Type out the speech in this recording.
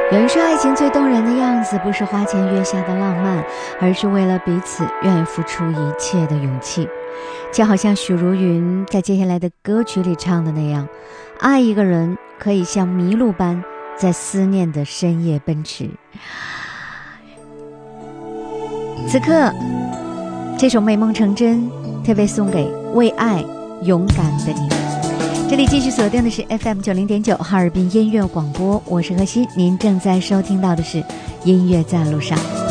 有人说，爱情最动人的样子不是花前月下的浪漫，而是为了彼此愿意付出一切的勇气。就好像许茹芸在接下来的歌曲里唱的那样，爱一个人可以像麋鹿般在思念的深夜奔驰。此刻这首美梦成真特别送给为爱勇敢的你。这里继续锁定的是 FM90.9 哈尔滨音乐广播，我是何欣，您正在收听到的是音乐在路上。